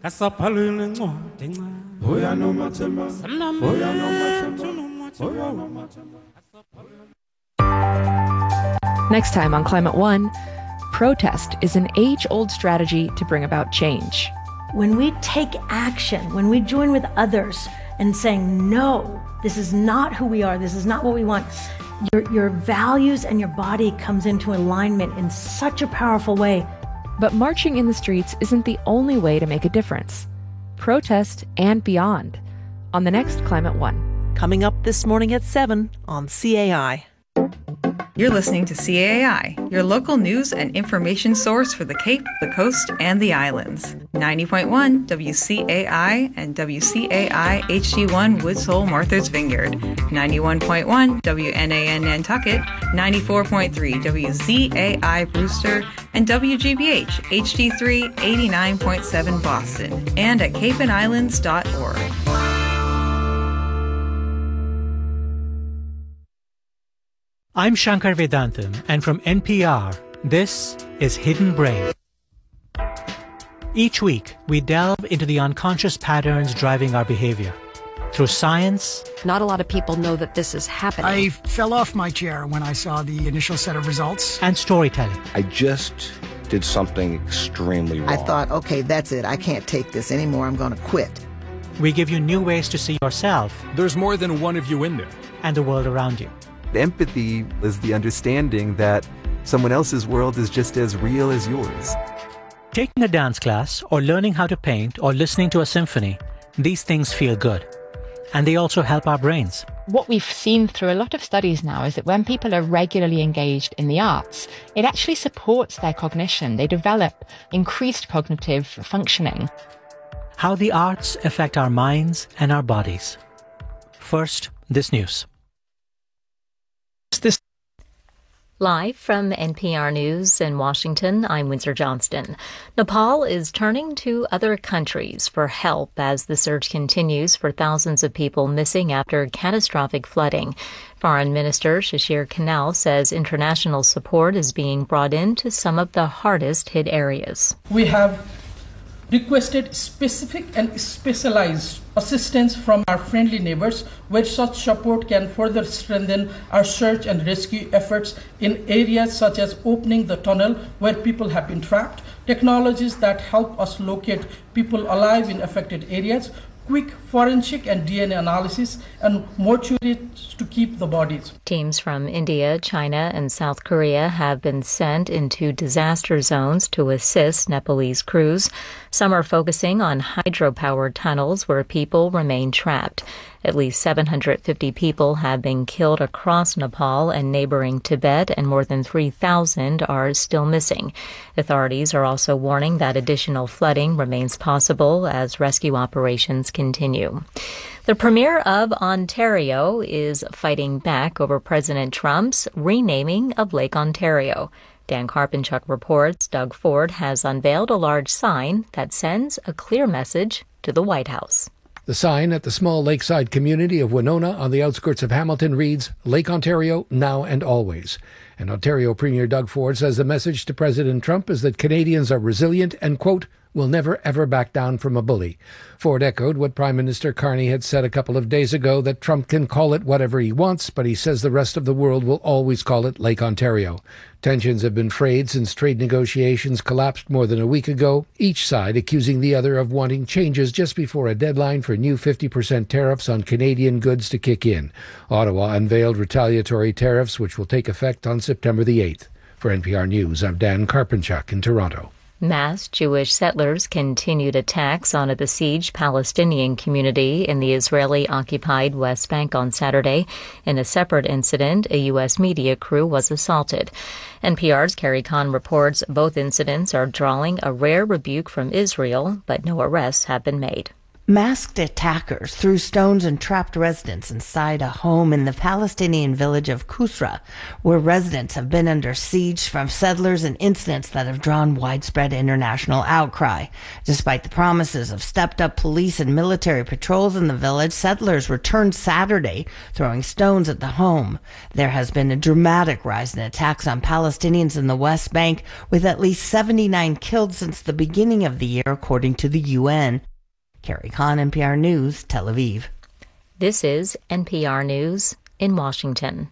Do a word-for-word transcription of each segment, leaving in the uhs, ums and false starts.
Next time on Climate One, protest is an age-old strategy to bring about change. When we take action, when we join with others and saying, no, this is not who we are, this is not what we want, your, your values and your body comes into alignment in such a powerful way. But marching in the streets isn't the only way to make a difference. Protest and beyond on the next Climate One. Coming up this morning at seven on C A I. You're listening to C A I, your local news and information source for the Cape, the Coast, and the Islands. ninety point one W C A I and W C A I H D one Woods Hole Martha's Vineyard, ninety-one point one W N A N Nantucket, ninety-four point three W Z A I Brewster, and W G B H H D three eighty-nine point seven Boston, and at cape and islands dot org. I'm Shankar Vedantam, and from N P R, this is Hidden Brain. Each week, we delve into the unconscious patterns driving our behavior. Through science... Not a lot of people know that this is happening. I fell off my chair when I saw the initial set of results. And storytelling. I just did something extremely wrong. I thought, okay, that's it. I can't take this anymore. I'm going to quit. We give you new ways to see yourself. There's more than one of you in there. And the world around you. Empathy is the understanding that someone else's world is just as real as yours. Taking a dance class, or learning how to paint, or listening to a symphony, these things feel good. And they also help our brains. What we've seen through a lot of studies now is that when people are regularly engaged in the arts, it actually supports their cognition. They develop increased cognitive functioning. How the arts affect our minds and our bodies. First, this news. This Live from N P R News in Washington, I'm Windsor Johnston. Nepal is turning to other countries for help as the search continues for thousands of people missing after catastrophic flooding. Foreign Minister Shashir Kanal says international support is being brought in to some of the hardest hit areas. We have requested specific and specialized assistance from our friendly neighbors, where such support can further strengthen our search and rescue efforts in areas such as opening the tunnel where people have been trapped, technologies that help us locate people alive in affected areas, quick forensic and D N A analysis, and mortuaries to keep the bodies. Teams from India, China, and South Korea have been sent into disaster zones to assist Nepalese crews. Some are focusing on hydropower tunnels where people remain trapped. At least seven hundred fifty people have been killed across Nepal and neighboring Tibet, and more than three thousand are still missing. Authorities are also warning that additional flooding remains possible as rescue operations continue. The Premier of Ontario is fighting back over President Trump's renaming of Lake Ontario. Dan Karpenchuk reports Doug Ford has unveiled a large sign that sends a clear message to the White House. The sign at the small lakeside community of Winona on the outskirts of Hamilton reads, Lake Ontario, now and always. And Ontario Premier Doug Ford says the message to President Trump is that Canadians are resilient and, quote, will never ever back down from a bully. Ford echoed what Prime Minister Carney had said a couple of days ago, that Trump can call it whatever he wants, but he says the rest of the world will always call it Lake Ontario. Tensions have been frayed since trade negotiations collapsed more than a week ago, each side accusing the other of wanting changes just before a deadline for new fifty percent tariffs on Canadian goods to kick in. Ottawa unveiled retaliatory tariffs which will take effect on September the eighth. For N P R News, I'm Dan Karpenchuk in Toronto. Mass Jewish settlers continued attacks on a besieged Palestinian community in the Israeli-occupied West Bank on Saturday. In a separate incident, a U S media crew was assaulted. N P R's Carrie Kahn reports both incidents are drawing a rare rebuke from Israel, but no arrests have been made. Masked attackers threw stones and trapped residents inside a home in the Palestinian village of Kusra, where residents have been under siege from settlers and incidents that have drawn widespread international outcry. Despite the promises of stepped-up police and military patrols in the village, settlers returned Saturday, throwing stones at the home. There has been a dramatic rise in attacks on Palestinians in the West Bank, with at least seventy-nine killed since the beginning of the year, according to the U N. Carrie Kahn, N P R News, Tel Aviv. This is N P R News in Washington.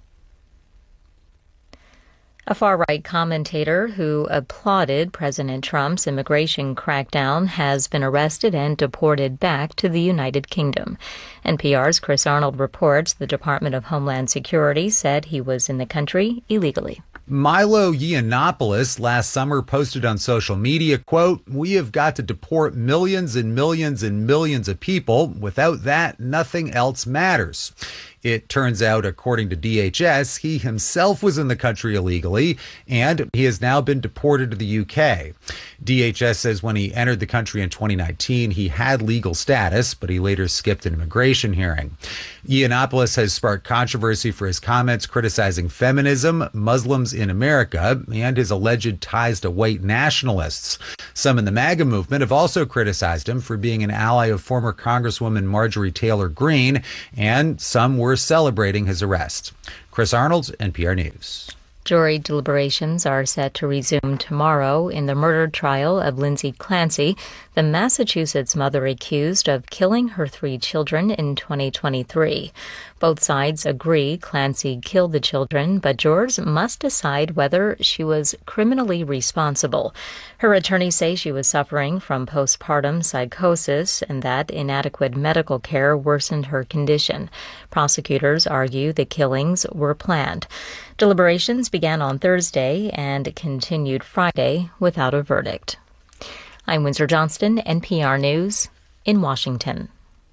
A far-right commentator who applauded President Trump's immigration crackdown has been arrested and deported back to the United Kingdom. N P R's Chris Arnold reports the Department of Homeland Security said he was in the country illegally. Milo Yiannopoulos last summer posted on social media, quote, "We have got to deport millions and millions and millions of people. Without that, nothing else matters." It turns out, according to D H S, he himself was in the country illegally, and he has now been deported to the U K. D H S says when he entered the country in twenty nineteen, he had legal status, but he later skipped an immigration hearing. Yiannopoulos has sparked controversy for his comments criticizing feminism, Muslims in America, and his alleged ties to white nationalists. Some in the MAGA movement have also criticized him for being an ally of former Congresswoman Marjorie Taylor Greene, and some were celebrating his arrest. Chris Arnold, N P R News. Jury deliberations are set to resume tomorrow in the murder trial of Lindsay Clancy, the Massachusetts mother accused of killing her three children in twenty twenty-three. Both sides agree Clancy killed the children, but jurors must decide whether she was criminally responsible. Her attorneys say she was suffering from postpartum psychosis and that inadequate medical care worsened her condition. Prosecutors argue the killings were planned. Deliberations began on Thursday and continued Friday without a verdict. I'm Windsor Johnston, N P R News in Washington.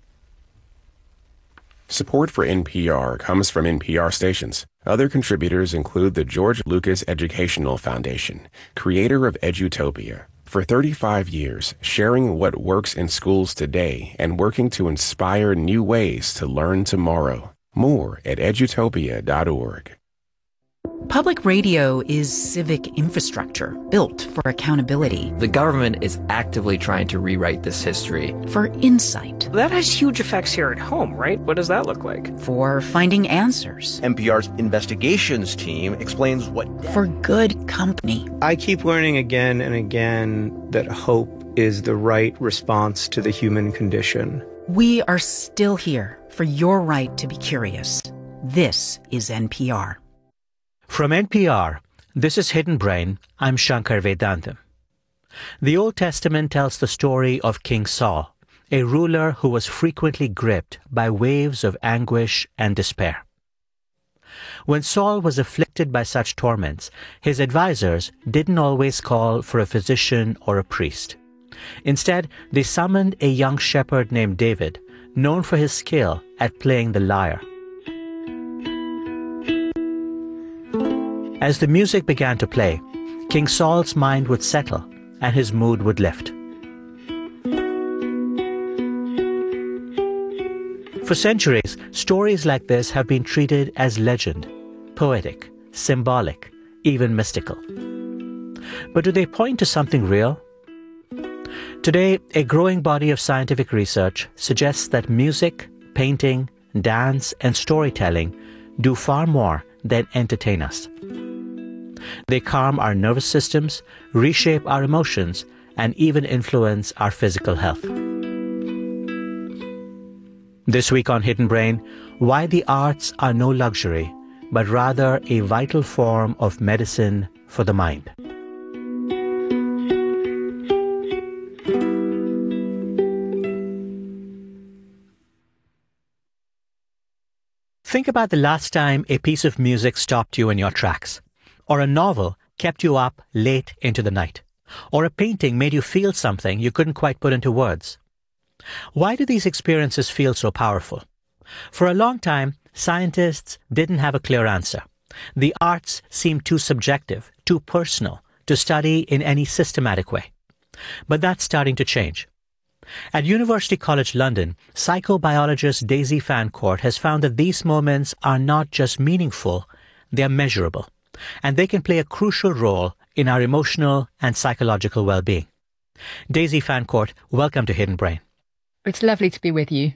Support for N P R comes from N P R stations. Other contributors include the George Lucas Educational Foundation, creator of Edutopia. For thirty-five years, sharing what works in schools today and working to inspire new ways to learn tomorrow. More at edutopia dot org. Public radio is civic infrastructure built for accountability. The government is actively trying to rewrite this history. For insight. That has huge effects here at home, right? What does that look like? For finding answers. N P R's investigations team explains what... For good company. I keep learning again and again that hope is the right response to the human condition. We are still here for your right to be curious. This is N P R. From N P R, this is Hidden Brain. I'm Shankar Vedantam. The Old Testament tells the story of King Saul, a ruler who was frequently gripped by waves of anguish and despair. When Saul was afflicted by such torments, his advisors didn't always call for a physician or a priest. Instead, they summoned a young shepherd named David, known for his skill at playing the lyre. As the music began to play, King Saul's mind would settle and his mood would lift. For centuries, stories like this have been treated as legend, poetic, symbolic, even mystical. But do they point to something real? Today, a growing body of scientific research suggests that music, painting, dance, and storytelling do far more than entertain us. They calm our nervous systems, reshape our emotions, and even influence our physical health. This week on Hidden Brain, why the arts are no luxury, but rather a vital form of medicine for the mind. Think about the last time a piece of music stopped you in your tracks, or a novel kept you up late into the night, or a painting made you feel something you couldn't quite put into words. Why do these experiences feel so powerful? For a long time, scientists didn't have a clear answer. The arts seemed too subjective, too personal to study in any systematic way. But that's starting to change. At University College London, psychobiologist Daisy Fancourt has found that these moments are not just meaningful, they are measurable, and they can play a crucial role in our emotional and psychological well-being. Daisy Fancourt, welcome to Hidden Brain. It's lovely to be with you.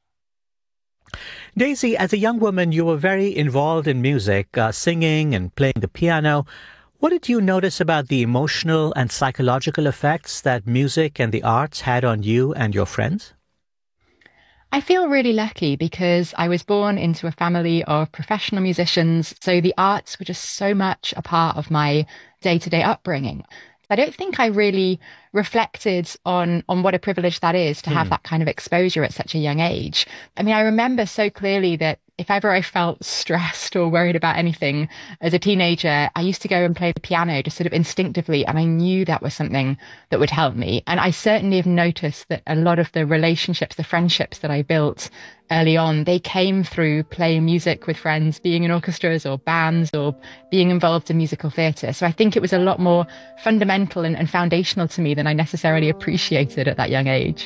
Daisy, as a young woman, you were very involved in music, uh, singing and playing the piano. What did you notice about the emotional and psychological effects that music and the arts had on you and your friends? I feel really lucky because I was born into a family of professional musicians, so the arts were just so much a part of my day-to-day upbringing. I don't think I really reflected on on what a privilege that is to have mm. that kind of exposure at such a young age. I mean, I remember so clearly that if ever I felt stressed or worried about anything as a teenager, I used to go and play the piano just sort of instinctively, and I knew that was something that would help me. And I certainly have noticed that a lot of the relationships, the friendships that I built early on, they came through playing music with friends, being in orchestras or bands or being involved in musical theatre. So I think it was a lot more fundamental and, and foundational to me than I necessarily appreciated at that young age.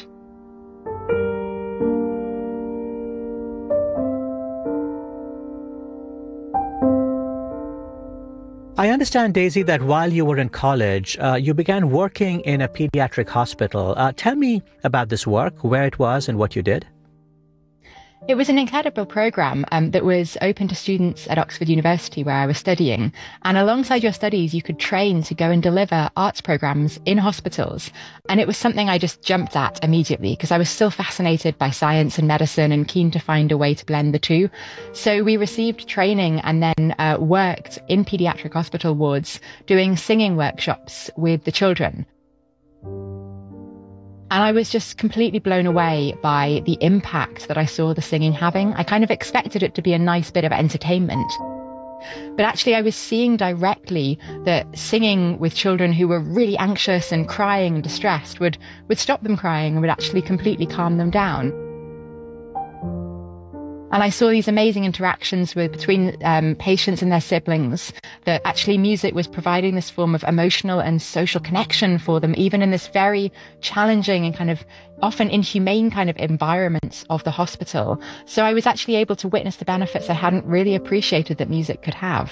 I understand, Daisy, that while you were in college, uh, you began working in a pediatric hospital. Uh, tell me about this work, where it was and what you did. It was an incredible program um, that was open to students at Oxford University, where I was studying. And alongside your studies, you could train to go and deliver arts programs in hospitals. And it was something I just jumped at immediately because I was still fascinated by science and medicine and keen to find a way to blend the two. So we received training and then uh, worked in pediatric hospital wards doing singing workshops with the children. And I was just completely blown away by the impact that I saw the singing having. I kind of expected it to be a nice bit of entertainment. But actually, I was seeing directly that singing with children who were really anxious and crying and distressed would, would stop them crying and would actually completely calm them down. And I saw these amazing interactions with between um, patients and their siblings, that actually music was providing this form of emotional and social connection for them, even in this very challenging and kind of often inhumane kind of environments of the hospital. So I was actually able to witness the benefits I hadn't really appreciated that music could have.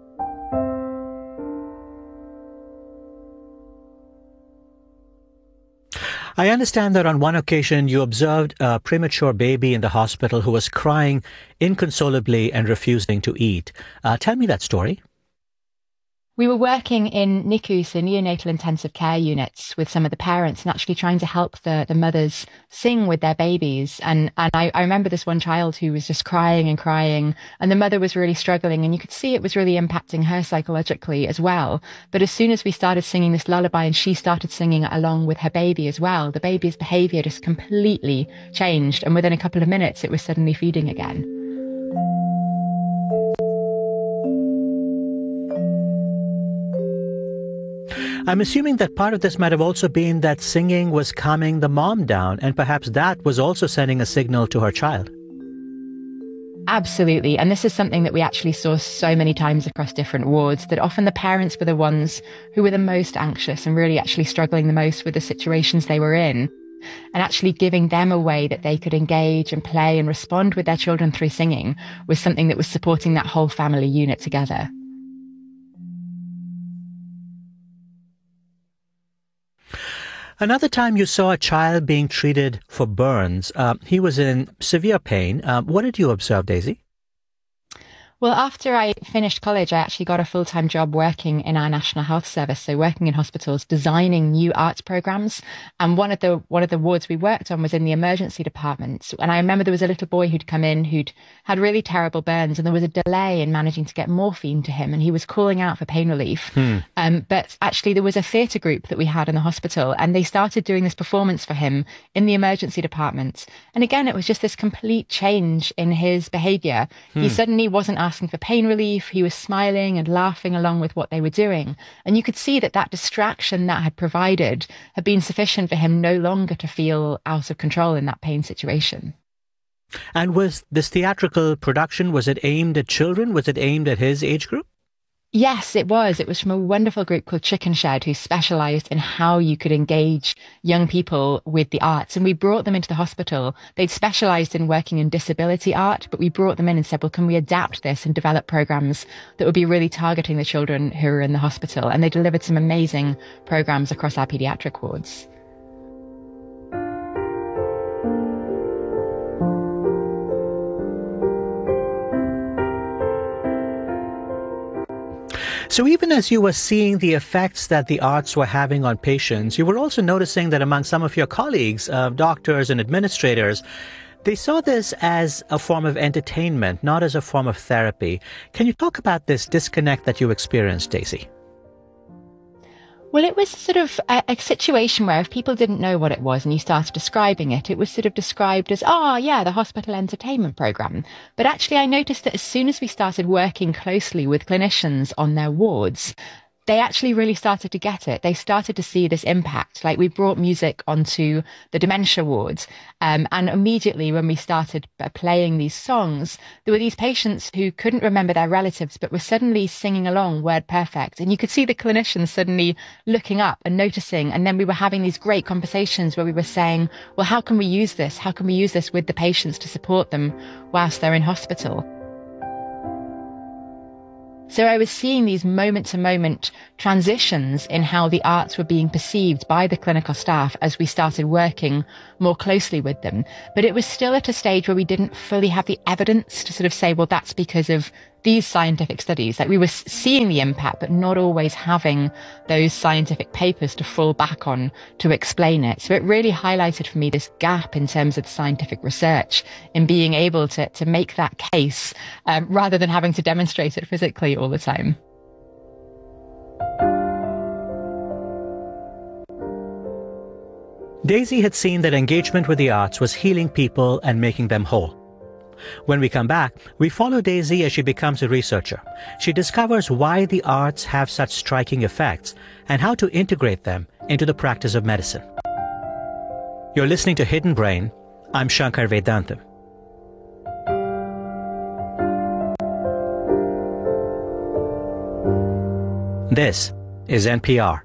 I understand that on one occasion you observed a premature baby in the hospital who was crying inconsolably and refusing to eat. Uh, tell me that story. We were working in N I C Us, so neonatal intensive care units, with some of the parents and actually trying to help the, the mothers sing with their babies. And, and I, I remember this one child who was just crying and crying, and the mother was really struggling, and you could see it was really impacting her psychologically as well. But as soon as we started singing this lullaby and she started singing along with her baby as well, the baby's behaviour just completely changed. And within a couple of minutes, it was suddenly feeding again. I'm assuming that part of this might have also been that singing was calming the mom down, and perhaps that was also sending a signal to her child. Absolutely. And this is something that we actually saw so many times across different wards, that often the parents were the ones who were the most anxious and really actually struggling the most with the situations they were in. And actually giving them a way that they could engage and play and respond with their children through singing was something that was supporting that whole family unit together. Another time you saw a child being treated for burns. Uh, he was in severe pain. Uh, what did you observe, Daisy? Well, after I finished college, I actually got a full-time job working in our National Health Service, so working in hospitals, designing new arts programs. And one of the one of the wards we worked on was in the emergency department. And I remember there was a little boy who'd come in who'd had really terrible burns, and there was a delay in managing to get morphine to him, and he was calling out for pain relief. Hmm. Um, but actually, there was a theatre group that we had in the hospital, and they started doing this performance for him in the emergency department. And again, it was just this complete change in his behaviour. Hmm. He suddenly wasn't asking for pain relief. He was smiling and laughing along with what they were doing. And you could see that that distraction that had provided had been sufficient for him no longer to feel out of control in that pain situation. And was this theatrical production, was it aimed at children? Was it aimed at his age group? Yes, it was. It was from a wonderful group called Chicken Shed, who specialized in how you could engage young people with the arts. And we brought them into the hospital. They'd specialized in working in disability art, but we brought them in and said, well, can we adapt this and develop programs that would be really targeting the children who are in the hospital? And they delivered some amazing programs across our pediatric wards. So even as you were seeing the effects that the arts were having on patients, you were also noticing that among some of your colleagues, uh, doctors and administrators, they saw this as a form of entertainment, not as a form of therapy. Can you talk about this disconnect that you experienced, Daisy? Well, it was sort of a, a situation where if people didn't know what it was and you started describing it, it was sort of described as, oh, yeah, the hospital entertainment program. But actually, I noticed that as soon as we started working closely with clinicians on their wards, they actually really started to get it. They started to see this impact. Like, we brought music onto the dementia wards. Um, and immediately when we started playing these songs, there were these patients who couldn't remember their relatives, but were suddenly singing along word perfect. And you could see the clinicians suddenly looking up and noticing. And then we were having these great conversations where we were saying, well, how can we use this? How can we use this with the patients to support them whilst they're in hospital? So I was seeing these moment-to-moment transitions in how the arts were being perceived by the clinical staff as we started working more closely with them. But it was still at a stage where we didn't fully have the evidence to sort of say, well, that's because of these scientific studies. Like, we were seeing the impact, but not always having those scientific papers to fall back on to explain it. So it really highlighted for me this gap in terms of the scientific research in being able to, to make that case um, rather than having to demonstrate it physically all the time. Daisy had seen that engagement with the arts was healing people and making them whole. When we come back, we follow Daisy as she becomes a researcher. She discovers why the arts have such striking effects and how to integrate them into the practice of medicine. You're listening to Hidden Brain. I'm Shankar Vedantam. This is N P R.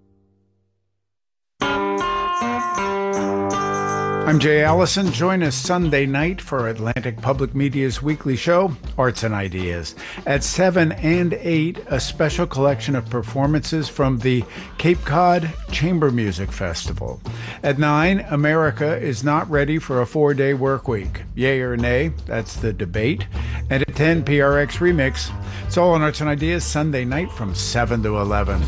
I'm Jay Allison. Join us Sunday night for Atlantic Public Media's weekly show, Arts and Ideas. At seven and eight, a special collection of performances from the Cape Cod Chamber Music Festival. At nine, America is not ready for a four-day work week. Yay or nay? That's the debate. And at ten, P R X Remix. It's all on Arts and Ideas Sunday night from seven to eleven.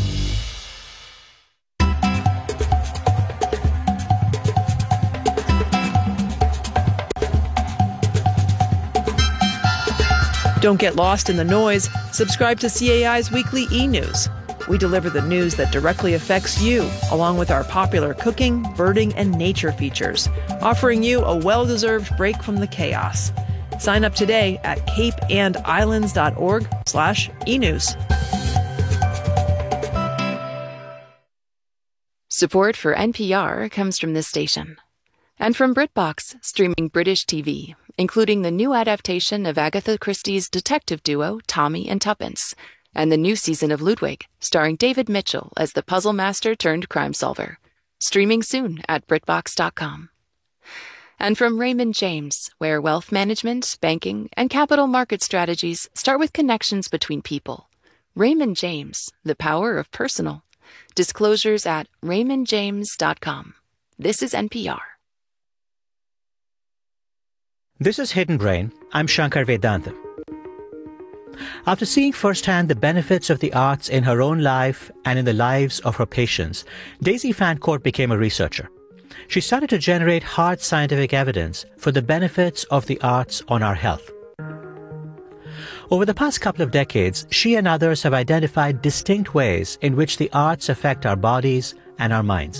Don't get lost in the noise. Subscribe to C A I's weekly e-news. We deliver the news that directly affects you, along with our popular cooking, birding, and nature features, offering you a well-deserved break from the chaos. Sign up today at cape and islands dot org slash e-news. Support for N P R comes from this station. And from BritBox, streaming British T V, including the new adaptation of Agatha Christie's detective duo Tommy and Tuppence, and the new season of Ludwig, starring David Mitchell as the puzzle master turned crime solver. Streaming soon at BritBox dot com. And from Raymond James, where wealth management, banking, and capital market strategies start with connections between people. Raymond James, the power of personal. Disclosures at raymond james dot com. This is N P R. This is Hidden Brain. I'm Shankar Vedantam. After seeing firsthand the benefits of the arts in her own life and in the lives of her patients, Daisy Fancourt became a researcher. She started to generate hard scientific evidence for the benefits of the arts on our health. Over the past couple of decades, she and others have identified distinct ways in which the arts affect our bodies and our minds.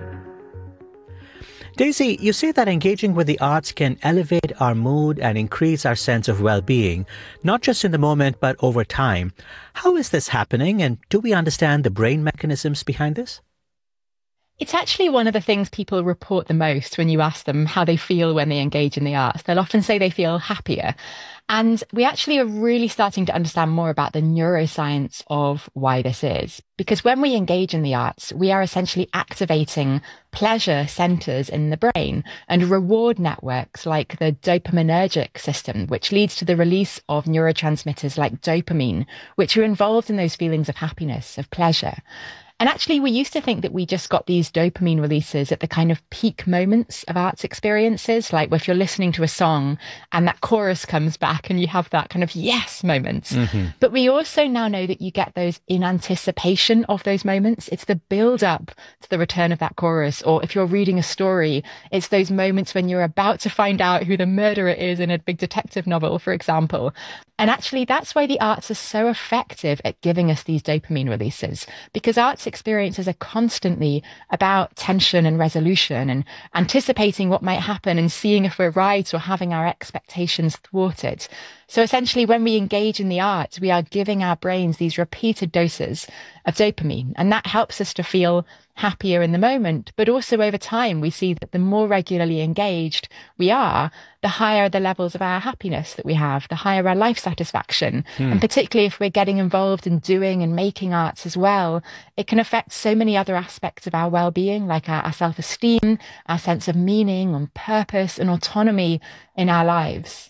Daisy, you say that engaging with the arts can elevate our mood and increase our sense of well-being, not just in the moment, but over time. How is this happening, and do we understand the brain mechanisms behind this? It's actually one of the things people report the most when you ask them how they feel when they engage in the arts. They'll often say they feel happier. And we actually are really starting to understand more about the neuroscience of why this is. Because when we engage in the arts, we are essentially activating pleasure centers in the brain and reward networks like the dopaminergic system, which leads to the release of neurotransmitters like dopamine, which are involved in those feelings of happiness, of pleasure. And actually, we used to think that we just got these dopamine releases at the kind of peak moments of arts experiences, like if you're listening to a song and that chorus comes back and you have that kind of yes moment. Mm-hmm. But we also now know that you get those in anticipation of those moments. It's the build up to the return of that chorus. Or if you're reading a story, it's those moments when you're about to find out who the murderer is in a big detective novel, for example. And actually, that's why the arts are so effective at giving us these dopamine releases, because arts experiences are constantly about tension and resolution and anticipating what might happen and seeing if we're right or having our expectations thwarted. So essentially, when we engage in the arts, we are giving our brains these repeated doses of dopamine, and that helps us to feel happier in the moment. But also over time, we see that the more regularly engaged we are, the higher the levels of our happiness that we have, the higher our life satisfaction. Hmm. And particularly if we're getting involved in doing and making arts as well, it can affect so many other aspects of our well-being, like our, our self-esteem, our sense of meaning and purpose and autonomy in our lives.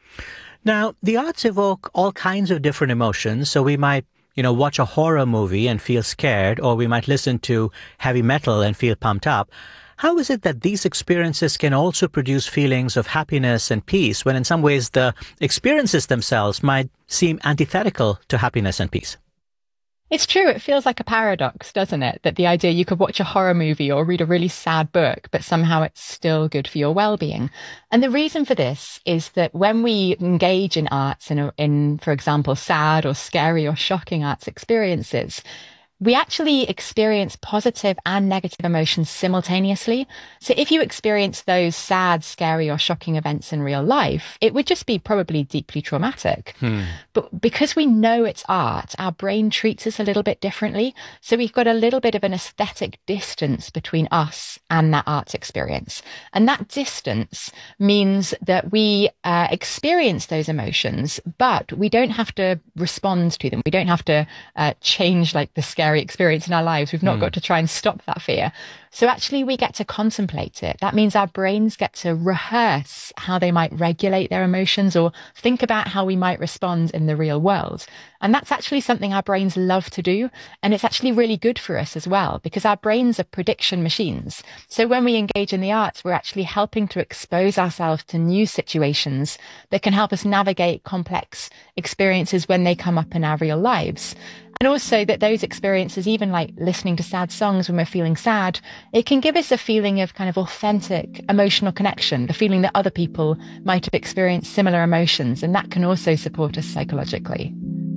Now, the arts evoke all kinds of different emotions, so we might you know, watch a horror movie and feel scared, or we might listen to heavy metal and feel pumped up. How is it that these experiences can also produce feelings of happiness and peace when in some ways the experiences themselves might seem antithetical to happiness and peace? It's true. It feels like a paradox, doesn't it? That the idea you could watch a horror movie or read a really sad book, but somehow it's still good for your well-being. And the reason for this is that when we engage in arts, in, in, for example, sad or scary or shocking arts experiences, we actually experience positive and negative emotions simultaneously. So if you experience those sad, scary or shocking events in real life, it would just be probably deeply traumatic. Hmm. But because we know it's art, our brain treats us a little bit differently. So we've got a little bit of an aesthetic distance between us and that art experience. And that distance means that we uh, experience those emotions, but we don't have to respond to them. We don't have to uh, change like the scary experience in our lives. We've not mm. got to try and stop that fear. So actually we get to contemplate it. That means our brains get to rehearse how they might regulate their emotions or think about how we might respond in the real world. And that's actually something our brains love to do. And it's actually really good for us as well, because our brains are prediction machines. So when we engage in the arts, we're actually helping to expose ourselves to new situations that can help us navigate complex experiences when they come up in our real lives. And also that those experiences, even like listening to sad songs when we're feeling sad, it can give us a feeling of kind of authentic emotional connection, the feeling that other people might have experienced similar emotions. And that can also support us psychologically.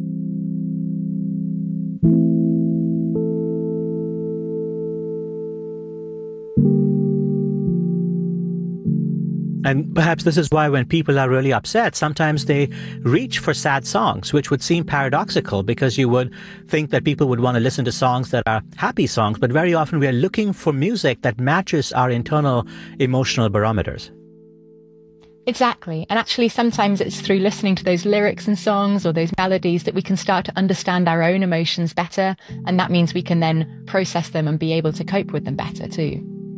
And perhaps this is why when people are really upset, sometimes they reach for sad songs, which would seem paradoxical because you would think that people would want to listen to songs that are happy songs. But very often we are looking for music that matches our internal emotional barometers. Exactly. And actually, sometimes it's through listening to those lyrics and songs or those melodies that we can start to understand our own emotions better. And that means we can then process them and be able to cope with them better too.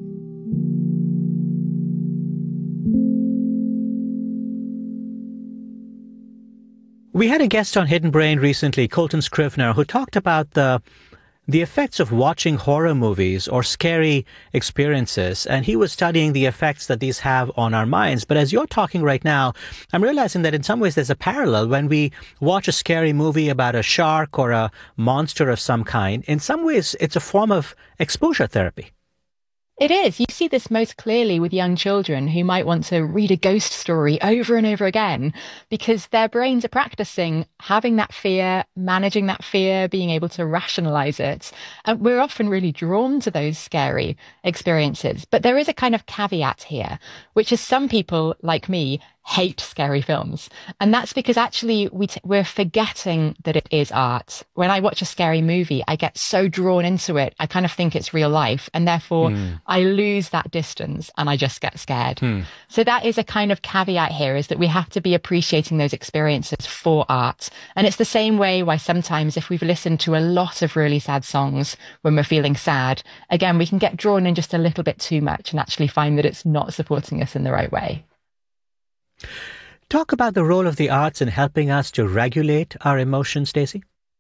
We had a guest on Hidden Brain recently, Colton Scrivener, who talked about the the effects of watching horror movies or scary experiences, and he was studying the effects that these have on our minds. But as you're talking right now, I'm realizing that in some ways there's a parallel. When we watch a scary movie about a shark or a monster of some kind, in some ways it's a form of exposure therapy. It is. You see this most clearly with young children who might want to read a ghost story over and over again because their brains are practicing having that fear, managing that fear, being able to rationalize it. And we're often really drawn to those scary experiences. But there is a kind of caveat here, which is some people, like me, hate scary films. And that's because actually we t- we're forgetting that it is art. When I watch a scary movie, I get so drawn into it. I kind of think it's real life. And therefore mm. I lose that distance and I just get scared. Mm. So that is a kind of caveat here, is that we have to be appreciating those experiences for art. And it's the same way why sometimes if we've listened to a lot of really sad songs when we're feeling sad, again, we can get drawn in just a little bit too much and actually find that it's not supporting us in the right way. Talk about the role of the arts in helping us to regulate our emotions, Daisy.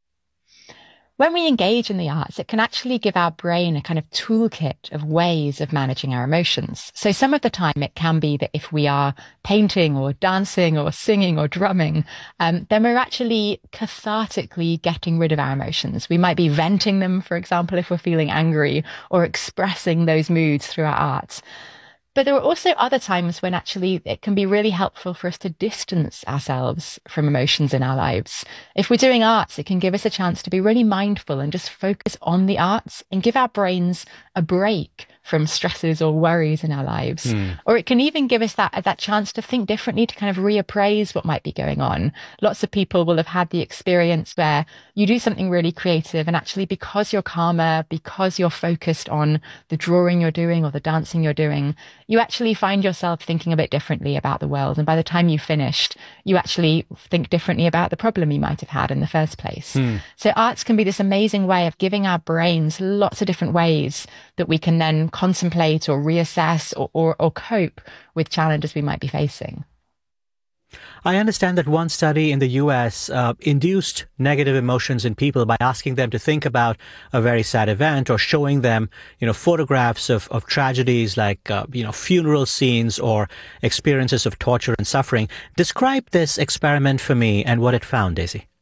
When we engage in the arts, it can actually give our brain a kind of toolkit of ways of managing our emotions. So some of the time it can be that if we are painting or dancing or singing or drumming, um, then we're actually cathartically getting rid of our emotions. We might be venting them, for example, if we're feeling angry, or expressing those moods through our art. But there are also other times when actually it can be really helpful for us to distance ourselves from emotions in our lives. If we're doing arts, it can give us a chance to be really mindful and just focus on the arts and give our brains a break from stresses or worries in our lives. Mm. Or it can even give us that, that chance to think differently, to kind of reappraise what might be going on. Lots of people will have had the experience where you do something really creative, and actually because you're calmer, because you're focused on the drawing you're doing or the dancing you're doing, you actually find yourself thinking a bit differently about the world. And by the time you've finished, you actually think differently about the problem you might have had in the first place. Mm. So arts can be this amazing way of giving our brains lots of different ways that we can then contemplate or reassess or, or, or cope with challenges we might be facing. I understand that one study in the U S uh, induced negative emotions in people by asking them to think about a very sad event, or showing them, you know, photographs of, of tragedies like, uh, you know, funeral scenes or experiences of torture and suffering. Describe this experiment for me and what it found, Daisy.